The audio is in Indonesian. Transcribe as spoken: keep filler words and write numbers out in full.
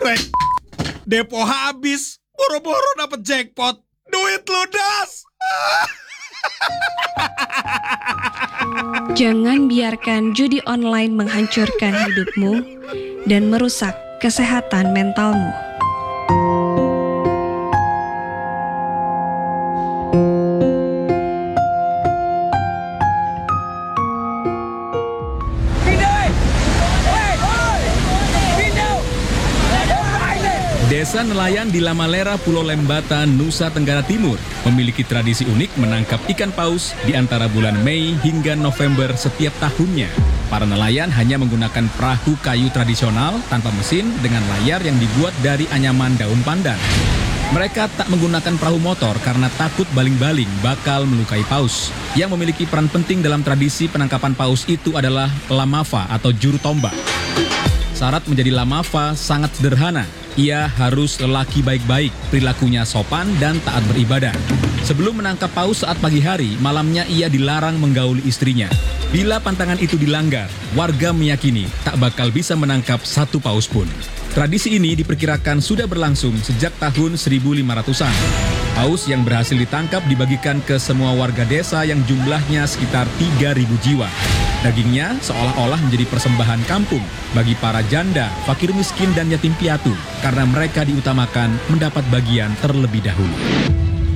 Rek, depo habis. Boro-boro dapet jackpot. Duit ludas. Jangan biarkan judi online menghancurkan hidupmu dan merusak kesehatan mentalmu. Desa nelayan di Lamalera, Pulau Lembata, Nusa Tenggara Timur memiliki tradisi unik menangkap ikan paus di antara bulan Mei hingga November setiap tahunnya. Para nelayan hanya menggunakan perahu kayu tradisional tanpa mesin dengan layar yang dibuat dari anyaman daun pandan. Mereka tak menggunakan perahu motor karena takut baling-baling bakal melukai paus. Yang memiliki peran penting dalam tradisi penangkapan paus itu adalah lamava atau juru tombak. Syarat menjadi lamava sangat sederhana. Ia harus lelaki baik-baik, perilakunya sopan dan taat beribadah. Sebelum menangkap paus saat pagi hari, malamnya ia dilarang menggauli istrinya. Bila pantangan itu dilanggar, warga meyakini tak bakal bisa menangkap satu paus pun. Tradisi ini diperkirakan sudah berlangsung sejak tahun seribu lima ratusan. Paus yang berhasil ditangkap dibagikan ke semua warga desa yang jumlahnya sekitar tiga ribu jiwa. Dagingnya seolah-olah menjadi persembahan kampung bagi para janda, fakir miskin dan yatim piatu karena mereka diutamakan mendapat bagian terlebih dahulu.